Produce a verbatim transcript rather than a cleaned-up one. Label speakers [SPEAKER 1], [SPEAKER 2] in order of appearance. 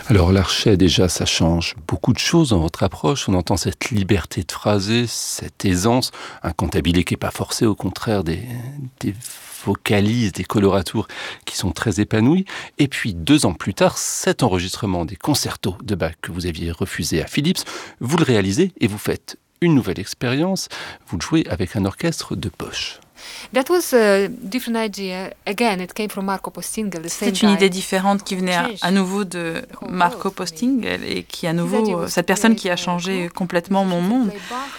[SPEAKER 1] Alors l'archet, déjà, ça change beaucoup de choses dans votre approche. On entend cette liberté de phraser, cette aisance, un cantabile qui n'est pas forcé, au contraire, des, des vocalises, des coloratures qui sont très épanouies. Et puis, deux ans plus tard, cet enregistrement des concertos de Bach que vous aviez refusé à Philips, vous le réalisez et vous faites une nouvelle expérience. Vous le jouez avec un orchestre de poche.
[SPEAKER 2] That was a different idea. Again, it came from Marco Postingel. the same
[SPEAKER 3] C'est une
[SPEAKER 2] guy.
[SPEAKER 3] idée différente qui venait à, à nouveau de Marco Postingel et qui à nouveau, cette personne qui a changé complètement mon monde.